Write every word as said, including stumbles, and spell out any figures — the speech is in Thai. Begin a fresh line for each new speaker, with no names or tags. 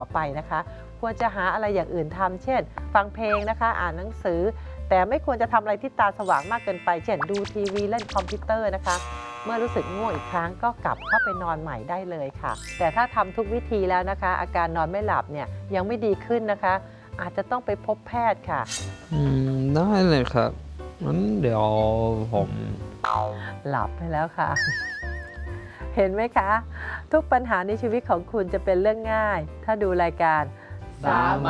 ต่อไปนะคะควรจะหาอะไรอย่างอื่นทำเช่นฟังเพลงนะคะอ่านหนังสือแต่ไม่ควรจะทำอะไรที่ตาสว่างมากเกินไปเช่นดูทีวีเล่นคอมพิวเตอร์นะคะเมื่อรู้สึกง่วงอีกครั้งก็กลับเข้าไปนอนใหม่ได้เลยค่ะแต่ถ้าทำทุกวิธีแล้วนะคะอาการนอนไม่หลับเนี่ยยังไม่ดีขึ้นนะคะอาจจะต้องไปพบแพทย์ค่ะ
อืมได้เลยครับงั้นเดี๋ยวผม
หลับไปแล้วค่ะเห็นไหมคะทุกปัญหาในชีวิตของคุณจะเป็นเรื่องง่ายถ้าดูรายการ
สามั